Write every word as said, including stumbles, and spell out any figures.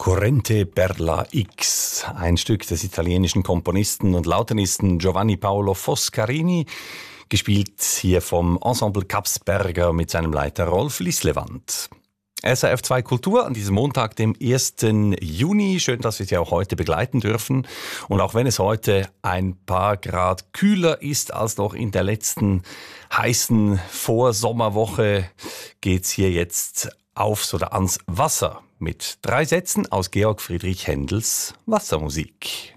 Corrente per la X, ein Stück des italienischen Komponisten und Lautenisten Giovanni Paolo Foscarini, gespielt hier vom Ensemble Kapsberger mit seinem Leiter Rolf Lislewand. S R F zwei Kultur an diesem Montag, dem ersten Juni. Schön, dass wir Sie auch heute begleiten dürfen. Und auch wenn es heute ein paar Grad kühler ist als noch in der letzten heißen Vorsommerwoche, geht's hier jetzt aufs oder ans Wasser mit drei Sätzen aus Georg Friedrich Händels Wassermusik.